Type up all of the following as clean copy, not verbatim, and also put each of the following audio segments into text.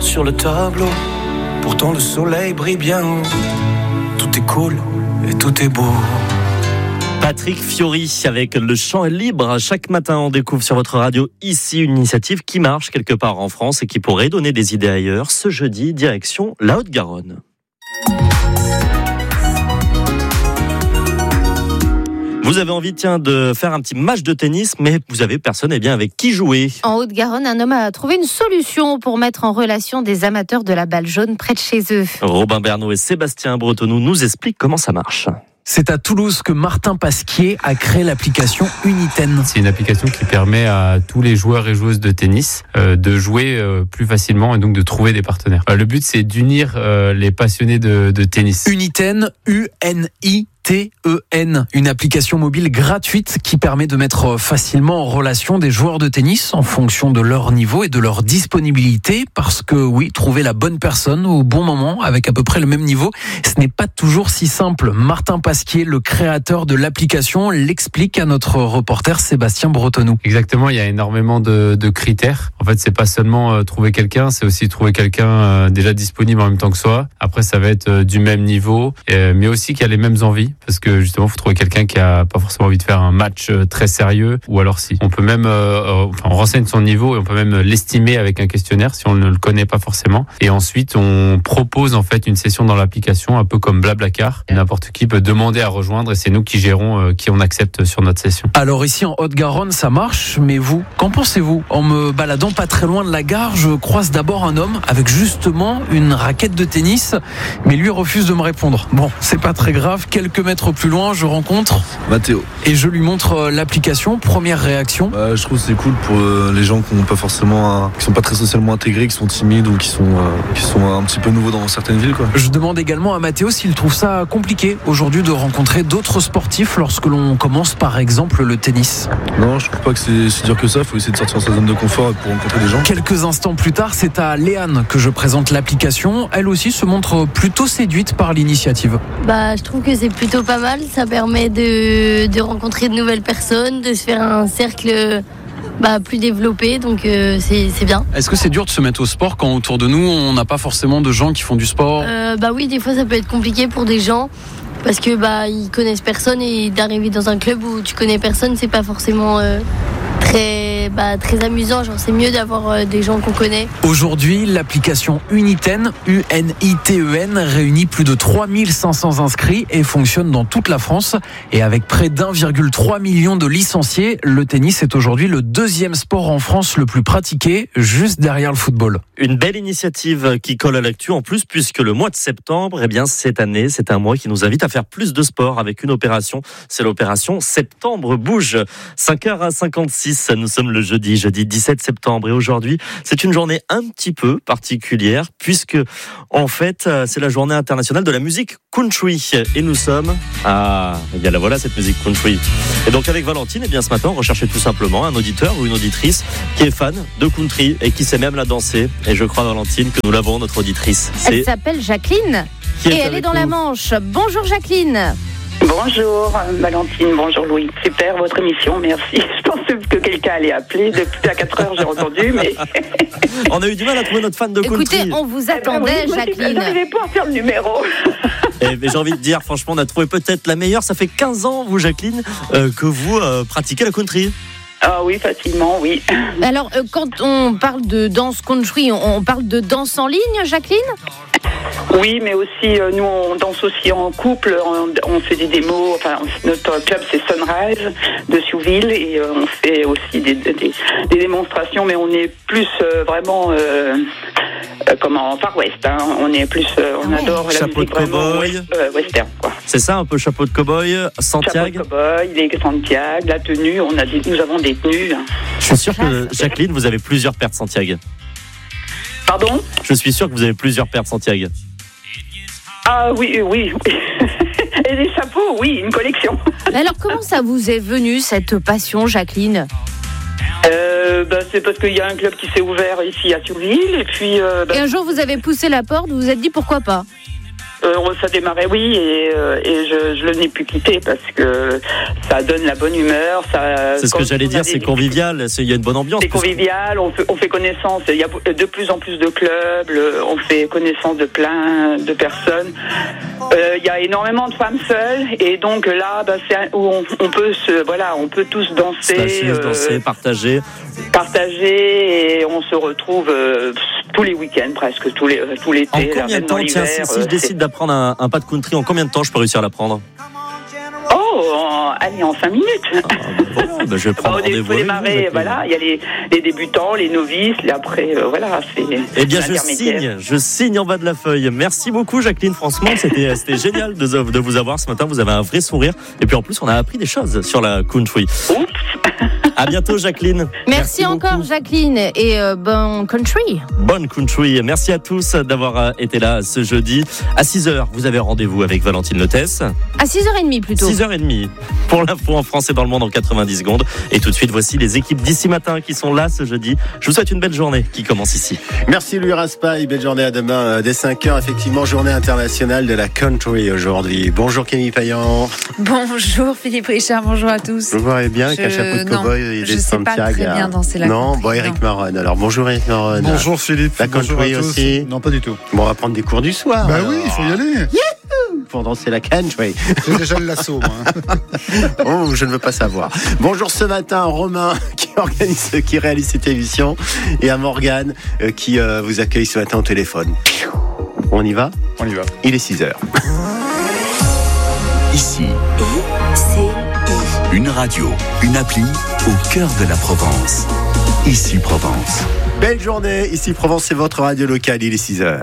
sur le tableau. Pourtant le soleil brille bien haut. Tout est cool et tout est beau. Patrick Fiori avec Le Chant est libre. Chaque matin, on découvre sur votre radio ici une initiative qui marche quelque part en France et qui pourrait donner des idées ailleurs. Ce jeudi, direction la Haute-Garonne. Vous avez envie, de faire un petit match de tennis, mais vous avez personne avec qui jouer. En Haute-Garonne, un homme a trouvé une solution pour mettre en relation des amateurs de la balle jaune près de chez eux. Robin Bernot et Sébastien Bretonneau nous expliquent comment ça marche. C'est à Toulouse que Martin Pasquier a créé l'application Uniten. C'est une application qui permet à tous les joueurs et joueuses de tennis de jouer plus facilement et donc de trouver des partenaires. Le but, c'est d'unir les passionnés de tennis. Uniten, U-N-I-T-E-N, une application mobile gratuite qui permet de mettre facilement en relation des joueurs de tennis en fonction de leur niveau et de leur disponibilité, parce que oui, trouver la bonne personne au bon moment avec à peu près le même niveau, ce n'est pas toujours si simple. Martin Pasquier, le créateur de l'application, l'explique à notre reporter Sébastien Bretonneau. Exactement, il y a énormément de critères. En fait, c'est pas seulement trouver quelqu'un, c'est aussi trouver quelqu'un déjà disponible en même temps que soi. Après, ça va être du même niveau, mais aussi qui a les mêmes envies, parce que justement, il faut trouver quelqu'un qui a pas forcément envie de faire un match très sérieux, ou alors si. On peut même, on renseigne son niveau et on peut même l'estimer avec un questionnaire si on ne le connaît pas forcément. Et ensuite, on propose en fait une session dans l'application, un peu comme Blablacar. N'importe qui peut demander à rejoindre et c'est nous qui gérons qui on accepte sur notre session. Alors ici en Haute-Garonne, ça marche, mais vous, qu'en pensez-vous ? En me baladant pas très loin de la gare, je croise d'abord un homme avec justement une raquette de tennis, mais lui refuse de me répondre. Bon, c'est pas très grave, quelques mètres plus loin, je rencontre Mathéo. Et je lui montre l'application. Première réaction. Je trouve que c'est cool pour les gens qui n'ont pas forcément, qui sont pas très socialement intégrés, qui sont timides ou qui sont un petit peu nouveaux dans certaines villes, quoi. Je demande également à Mathéo s'il trouve ça compliqué aujourd'hui de rencontrer d'autres sportifs lorsque l'on commence par exemple le tennis. Non, je trouve pas que c'est si dur que ça. Il faut essayer de sortir de sa zone de confort pour rencontrer des gens. Quelques instants plus tard, c'est à Léane que je présente l'application. Elle aussi se montre plutôt séduite par l'initiative. Je trouve que c'est plutôt pas mal. Ça permet de rencontrer de nouvelles personnes, de se faire un cercle plus développé, donc c'est bien. Est-ce que c'est dur de se mettre au sport quand autour de nous on n'a pas forcément de gens qui font du sport ? Oui, des fois ça peut être compliqué pour des gens parce que ils connaissent personne et d'arriver dans un club où tu connais personne, c'est pas forcément très amusant. Genre, c'est mieux d'avoir des gens qu'on connaît. Aujourd'hui, l'application Uniten, U-N-I-T-E-N, réunit plus de 3500 inscrits et fonctionne dans toute la France. Et avec près d'1,3 million de licenciés, le tennis est aujourd'hui le deuxième sport en France le plus pratiqué, juste derrière le football. Une belle initiative qui colle à l'actu en plus, puisque le mois de septembre, cette année, c'est un mois qui nous invite à faire plus de sport avec une opération. C'est l'opération Septembre Bouge. 5h56, nous sommes le jeudi 17 septembre. Et aujourd'hui, c'est une journée un petit peu particulière, puisque, en fait, c'est la journée internationale de la musique country. Et nous sommes voilà cette musique country. Et donc, avec Valentine, ce matin, on recherchait tout simplement un auditeur ou une auditrice qui est fan de country et qui sait même la danser. Et je crois, Valentine, que nous l'avons, notre auditrice. Elle s'appelle Jacqueline. Et elle est dans la Manche. Bonjour Jacqueline. Bonjour Valentine, bonjour Louis. Super votre émission, merci. Je pensais que quelqu'un allait appeler. Depuis à 4 heures, j'ai entendu, mais... On a eu du mal à trouver notre fan de country. Écoutez, on vous attendait, Jacqueline. J'arrivais pas à faire le numéro. Mais j'ai envie de dire, franchement, on a trouvé peut-être la meilleure. Ça fait 15 ans, vous, Jacqueline, que vous pratiquez la country. Ah oui, facilement, oui. Alors, quand on parle de danse country, on parle de danse en ligne, Jacqueline ? Oui, mais aussi, nous, on danse aussi en couple, on fait des démos, notre club, c'est Sunrise de Siouville, et on fait aussi des démonstrations, mais on est plus vraiment... Far West, hein. On est plus, on adore la chapeau musique de cow-boy, western, quoi. C'est ça, un peu chapeau de cow-boy, Santiago. Chapeau de cow-boy, les Santiago, la tenue, nous avons des tenues. Je suis sûr que, Jacqueline, vous avez plusieurs paires de Santiago. Pardon ? Je suis sûr que vous avez plusieurs paires de Santiago. Ah oui. Et des chapeaux, oui, une collection. Alors, comment ça vous est venu, cette passion, Jacqueline ? C'est parce qu'il y a un club qui s'est ouvert ici à Siouville, et puis... Et un jour, vous avez poussé la porte, vous vous êtes dit pourquoi pas ? Ça démarrait, oui, et je le n'ai plus quitté parce que ça donne la bonne humeur. C'est ce que j'allais dire, c'est convivial, il y a une bonne ambiance. C'est convivial, on fait connaissance. Il y a de plus en plus de clubs, on fait connaissance de plein de personnes. Il y a énormément de femmes seules, et donc là, c'est où on peut tous danser, partager, et on se retrouve tous les week-ends, presque tous l'été. En combien de temps, tiens, si je décide d'apprendre un pas de country, en combien de temps je peux réussir à l'apprendre? Allez, en 5 minutes. Je vais prendre rendez-vous. Il faut démarrer, il y a les débutants, les novices, après, c'est. Eh bien, je signe en bas de la feuille. Merci beaucoup, Jacqueline. Franchement, c'était génial de vous avoir ce matin. Vous avez un vrai sourire. Et puis en plus, on a appris des choses sur la country. Oups. À bientôt, Jacqueline. Merci encore, beaucoup. Jacqueline, et bon country. Bonne country. Merci à tous d'avoir été là ce jeudi. À 6h, vous avez rendez-vous avec Valentine Lotès. À 6h30 plutôt. 6h30 pour l'info en France et dans le monde en 90 secondes. Et tout de suite, voici les équipes d'ici matin qui sont là ce jeudi. Je vous souhaite une belle journée qui commence ici. Merci Louis Raspail. Belle journée à demain dès 5h. Effectivement, journée internationale de la country aujourd'hui. Bonjour Camille Payan. Bonjour Philippe Richard, bonjour à tous. Vous voyez bien avec un chapeau de cow-boy et des Santiago. Je sais pas très bien danser la country. Non, Eric Maron. Alors bonjour Eric Maron. Bonjour Philippe. La country aussi? Non, pas du tout. Bon, on va prendre des cours du soir. Oui, il faut y aller. Youhou, pour danser la country. J'ai déjà le lasso, moi. Je ne veux pas savoir. Bonjour ce matin, Romain qui réalise cette émission, et à Morgane qui vous accueille ce matin au téléphone. On y va? On y va. Il est 6h. Ici, une radio, une appli au cœur de la Provence. Ici Provence. Belle journée, ici Provence, c'est votre radio locale, il est 6h.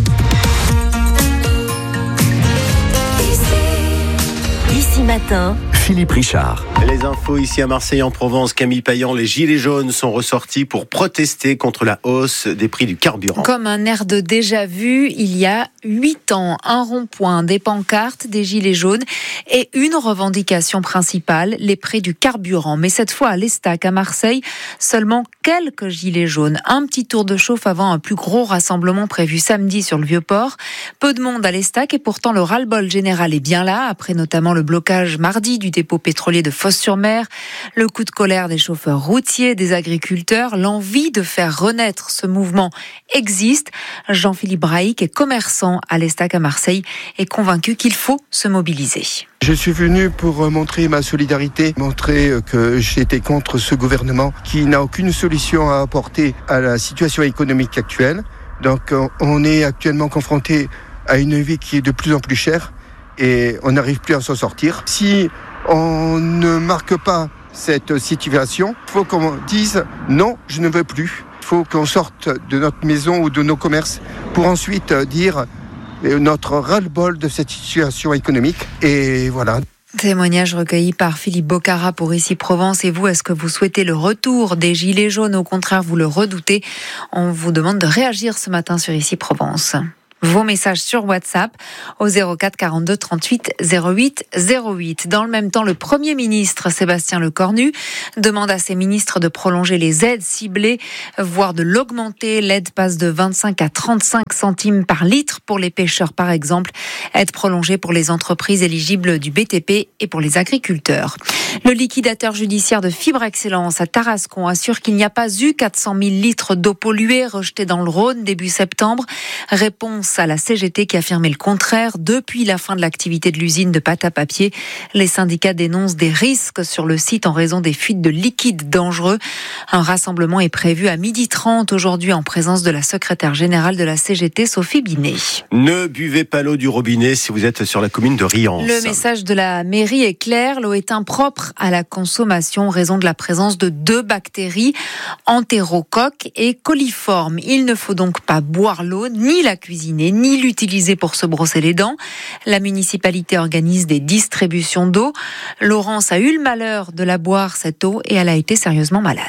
Ici matin, Philippe Richard. Les infos ici à Marseille en Provence, Camille Payan, les gilets jaunes sont ressortis pour protester contre la hausse des prix du carburant. Comme un air de déjà-vu, il y a 8 ans, un rond-point, des pancartes, des gilets jaunes et une revendication principale, les prix du carburant. Mais cette fois à l'Estac, à Marseille, seulement quelques gilets jaunes. Un petit tour de chauffe avant un plus gros rassemblement prévu samedi sur le Vieux-Port. Peu de monde à l'Estac et pourtant le ras-le-bol général est bien là, après notamment le blocage mardi du dépôt pétrolier de Fos-sur-Mer, le coup de colère des chauffeurs routiers, des agriculteurs, l'envie de faire renaître ce mouvement existe. Jean-Philippe Brahic est commerçant à l'Estac à Marseille, est convaincu qu'il faut se mobiliser. Je suis venu pour montrer ma solidarité, montrer que j'étais contre ce gouvernement qui n'a aucune solution à apporter à la situation économique actuelle. Donc on est actuellement confronté à une vie qui est de plus en plus chère et on n'arrive plus à s'en sortir. Si on ne marque pas cette situation, il faut qu'on dise non, je ne veux plus. Il faut qu'on sorte de notre maison ou de nos commerces pour ensuite dire notre ras-le-bol de cette situation économique. Et voilà. Témoignage recueilli par Philippe Bocara pour Ici Provence. Et vous, est-ce que vous souhaitez le retour des Gilets jaunes? Au contraire, vous le redoutez? On vous demande de réagir ce matin sur Ici Provence. Vos messages sur WhatsApp au 04 42 38 08 08. Dans le même temps, le Premier ministre Sébastien Lecornu demande à ses ministres de prolonger les aides ciblées, voire de l'augmenter. L'aide passe de 25 à 35 centimes par litre pour les pêcheurs, par exemple. Aide prolongée pour les entreprises éligibles du BTP et pour les agriculteurs. Le liquidateur judiciaire de Fibre Excellence à Tarascon assure qu'il n'y a pas eu 400 000 litres d'eau polluée rejetés dans le Rhône début septembre. Réponse à la CGT qui affirmait le contraire. Depuis la fin de l'activité de l'usine de pâte à papier, les syndicats dénoncent des risques sur le site en raison des fuites de liquides dangereux. Un rassemblement est prévu à 12h30 aujourd'hui en présence de la secrétaire générale de la CGT, Sophie Binet. Ne buvez pas l'eau du robinet si vous êtes sur la commune de Riance. Le message de la mairie est clair, l'eau est impropre à la consommation en raison de la présence de 2 bactéries, entérocoque et coliforme. Il ne faut donc pas boire l'eau, ni la cuisiner, ni l'utiliser pour se brosser les dents. La municipalité organise des distributions d'eau. Laurence a eu le malheur de la boire, cette eau, et elle a été sérieusement malade.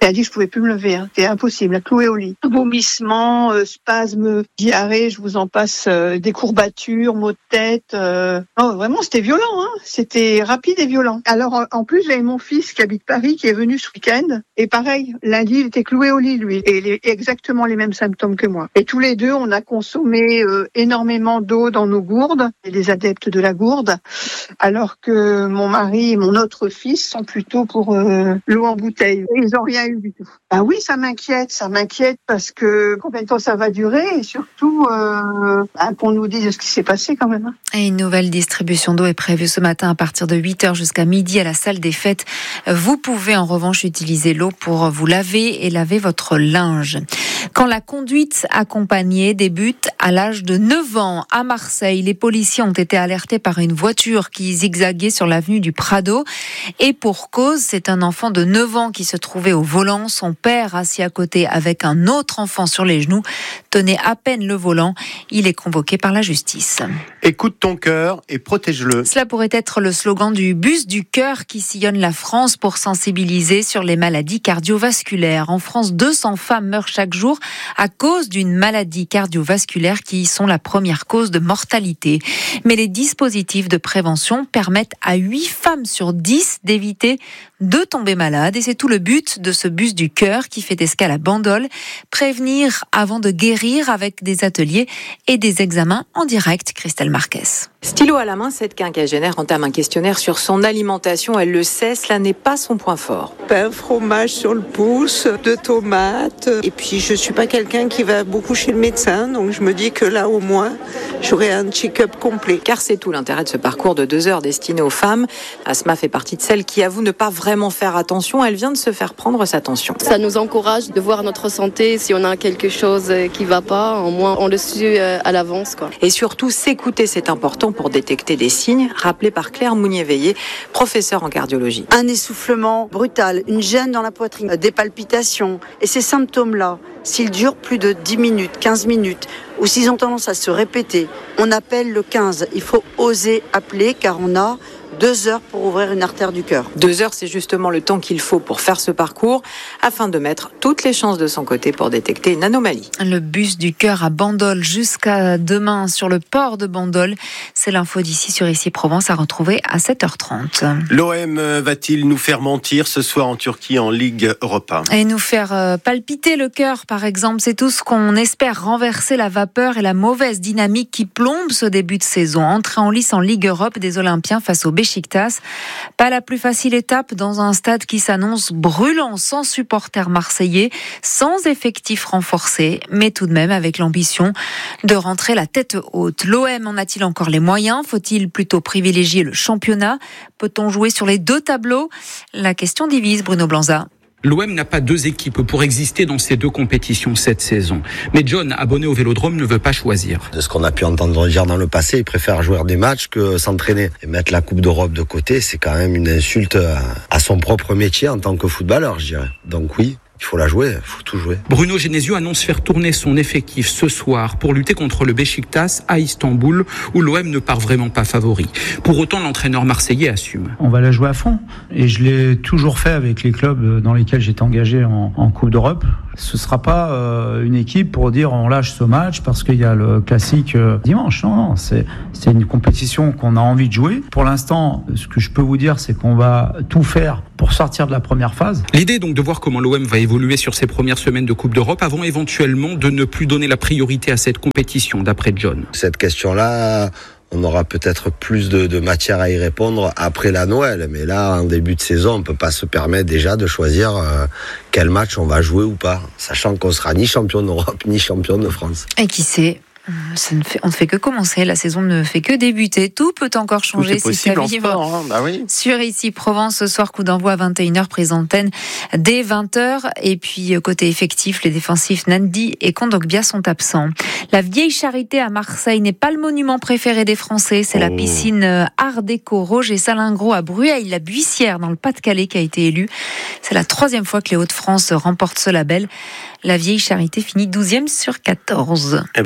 Elle a dit que je pouvais plus me lever, c'était impossible, clouée au lit. Vomissements, spasmes, diarrhée, je vous en passe, des courbatures, maux de tête. Non, vraiment, c'était violent, c'était rapide et violent. Alors, en plus, j'avais mon fils qui habite Paris, qui est venu ce week-end, et pareil, lundi, il était cloué au lit, lui, et il a exactement les mêmes symptômes que moi. Et tous les deux, on a consommé énormément d'eau dans nos gourdes, et des adeptes de la gourde, alors que mon mari et mon autre fils sont plutôt pour l'eau en bouteille. Ils n'ont rien eu du tout. Bah oui, ça m'inquiète parce que combien de temps ça va durer, et surtout qu'on nous dise ce qui s'est passé quand même. Et une nouvelle distribution d'eau est prévue ce matin à partir de 8h jusqu'à midi à la salle des fêtes. Vous pouvez en revanche utiliser l'eau pour vous laver et laver votre linge. Quand la conduite accompagnée débute à l'âge de 9 ans à Marseille, les policiers ont été alertés par une voiture qui zigzaguait sur l'avenue du Prado. Et pour cause, c'est un enfant de 9 ans qui se trouvait au volant. Son père, assis à côté avec un autre enfant sur les genoux, tenait à peine le volant. Il est convoqué par la justice. Écoute ton cœur et protège-le. Cela pourrait être le slogan du bus du cœur qui sillonne la France pour sensibiliser sur les maladies cardiovasculaires. En France, 200 femmes meurent chaque jour à cause d'une maladie cardiovasculaire qui sont la première cause de mortalité. Mais les dispositifs de prévention permettent à 8 femmes sur 10 d'éviter de tomber malade. Et c'est tout le but de ce bus du cœur qui fait escale à Bandol. Prévenir avant de guérir avec des ateliers et des examens en direct. Christelle Marquez. Stylo à la main, cette quinquagénaire entame un questionnaire sur son alimentation. Elle le sait, cela n'est pas son point fort. Pain, fromage sur le pouce, de tomates. Et puis, je suis pas quelqu'un qui va beaucoup chez le médecin, donc je me dis que là, au moins, j'aurai un check-up complet. Car c'est tout l'intérêt de ce parcours de 2 heures destiné aux femmes. Asma fait partie de celles qui avouent ne pas vraiment faire attention. Elle vient de se faire prendre sa tension. Ça nous encourage de voir notre santé. Si on a quelque chose qui va pas, au moins on le suit à l'avance, quoi. Et surtout, s'écouter, c'est important pour détecter des signes, rappelés par Claire Mounier-Veillé, professeure en cardiologie. Un essoufflement brutal, une gêne dans la poitrine, des palpitations. Et ces symptômes-là, s'ils durent plus de 10 minutes, 15 minutes, ou s'ils ont tendance à se répéter, on appelle le 15. Il faut oser appeler car on a 2 heures pour ouvrir une artère du cœur. 2 heures, c'est justement le temps qu'il faut pour faire ce parcours, afin de mettre toutes les chances de son côté pour détecter une anomalie. Le bus du cœur à Bandol jusqu'à demain sur le port de Bandol. C'est l'info d'ici sur Ici Provence à retrouver à 7h30. L'OM va-t-il nous faire mentir ce soir en Turquie en Ligue Europa ? Et nous faire palpiter le cœur, par exemple. C'est tout ce qu'on espère, renverser la vapeur et la mauvaise dynamique qui plombe ce début de saison. Entrée en lice en Ligue Europe des Olympiens face au Beşiktaş. Pas la plus facile étape dans un stade qui s'annonce brûlant, sans supporters marseillais, sans effectifs renforcés, mais tout de même avec l'ambition de rentrer la tête haute. L'OM en a-t-il encore les moyens ? Faut-il plutôt privilégier le championnat ? Peut-on jouer sur les 2 tableaux ? La question divise, Bruno Blanza. L'OM n'a pas 2 équipes pour exister dans ces 2 compétitions cette saison. Mais John, abonné au Vélodrome, ne veut pas choisir. De ce qu'on a pu entendre dire dans le passé, il préfère jouer des matchs que s'entraîner. Et mettre la Coupe d'Europe de côté, c'est quand même une insulte à son propre métier en tant que footballeur, je dirais. Donc oui, il faut la jouer, il faut tout jouer. Bruno Genesio annonce faire tourner son effectif ce soir pour lutter contre le Beşiktaş à Istanbul, où l'OM ne part vraiment pas favori. Pour autant, l'entraîneur marseillais assume. On va la jouer à fond. Et je l'ai toujours fait avec les clubs dans lesquels j'étais engagé en Coupe d'Europe. Ce ne sera pas une équipe pour dire on lâche ce match parce qu'il y a le classique dimanche. Non, c'est une compétition qu'on a envie de jouer. Pour l'instant, ce que je peux vous dire, c'est qu'on va tout faire pour sortir de la première phase. L'idée est donc de voir comment l'OM va évoluer sur ses premières semaines de Coupe d'Europe avant éventuellement de ne plus donner la priorité à cette compétition, d'après John. Cette question-là, on aura peut-être plus de matière à y répondre après la Noël. Mais là, en début de saison, on ne peut pas se permettre déjà de choisir quel match on va jouer ou pas, sachant qu'on sera ni champion d'Europe, ni champion de France. Et qui sait ? On ne fait que commencer, la saison ne fait que débuter. Tout peut encore changer si ça vibre. Bah oui. Sur Ici Provence, ce soir, coup d'envoi à 21h, prise d'antenne dès 20h. Et puis, côté effectif, les défensifs Nandi et Kondogbia sont absents. La Vieille Charité à Marseille n'est pas le monument préféré des Français. C'est la piscine Art Déco Roger Salingro à Brueil-la-Buissière, dans le Pas-de-Calais, qui a été élue. C'est la 3e fois que les Hauts-de-France remportent ce label. La Vieille Charité finit 12e sur 14. Eh ben super.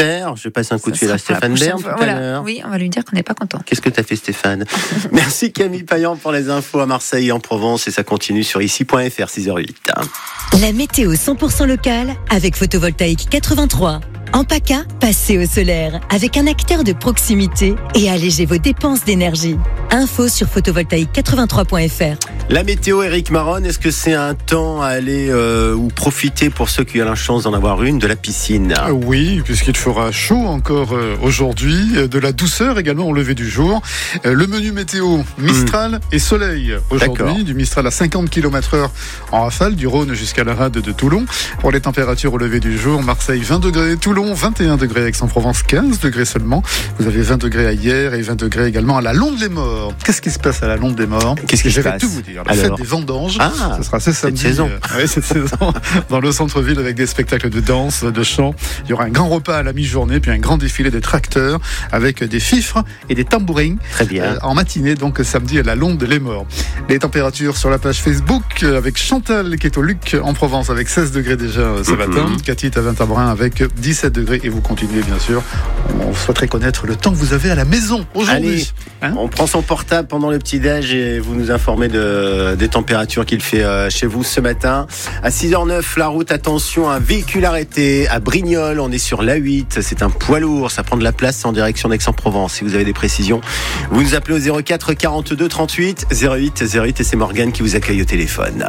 faire. Je passe un coup de fil à Stéphane Bern tout à l'heure. Oui, on va lui dire qu'on n'est pas content. Qu'est-ce que tu as fait, Stéphane? Merci Camille Payan pour les infos à Marseille et en Provence. Et ça continue sur ici.fr, 6h08. La météo 100% locale avec Photovoltaïque 83. En PACA, passez au solaire avec un acteur de proximité et allégez vos dépenses d'énergie. Info sur photovoltaïque83.fr. La météo, Eric Maron, est-ce que c'est un temps à aller ou profiter pour ceux qui ont la chance d'en avoir une, de la piscine? Oui, puisqu'il fera chaud encore aujourd'hui, de la douceur également au lever du jour. Le menu météo, Mistral et soleil aujourd'hui. D'accord. Du Mistral à 50 km/h en rafale, du Rhône jusqu'à la rade de Toulon. Pour les températures au lever du jour, Marseille 20 degrés, Toulon 21 degrés, Aix-en-Provence 15 degrés seulement. Vous avez 20 degrés à Hyères et 20 degrés également à la Londe-les-Morts. Qu'est-ce qui se passe à la Londe-les-Morts? Qu'est-ce qui se passe? Je vais tout vous dire. La fête des vendanges. Ce sera ce samedi. Cette saison. Cette saison. Dans le centre-ville avec des spectacles de danse, de chant. Il y aura un grand repas à la mi-journée, puis un grand défilé des tracteurs avec des fifres et des tambourins. Très bien. En matinée, donc samedi à la Londe-les-Morts. Les températures sur la page Facebook avec Chantal qui est au Luc en Provence avec 16 degrés déjà ce matin. Cathy est à Vintabrin avec 17 degrés et vous continuez bien sûr. On souhaiterait connaître le temps que vous avez à la maison aujourd'hui. Allez, on prend son portable pendant le petit-déj et vous nous informez des températures qu'il fait chez vous ce matin. À 6h09, la route, attention, un véhicule arrêté à Brignoles. On est sur l'A8. C'est un poids lourd. Ça prend de la place en direction d'Aix-en-Provence. Si vous avez des précisions, vous nous appelez au 04 42 38 08 08 et c'est Morgane qui vous accueille au téléphone.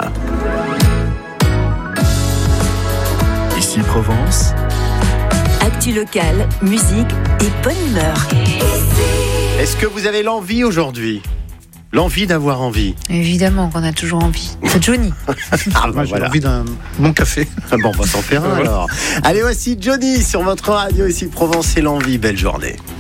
Ici Provence. Actu locale, musique et bonne humeur. Est-ce que vous avez l'envie aujourd'hui? L'envie d'avoir envie? Évidemment qu'on a toujours envie. C'est Johnny. J'ai envie d'un bon café. Bon, on va s'en faire un alors. Allez, voici Johnny sur votre radio ici Provence et l'envie. Belle journée.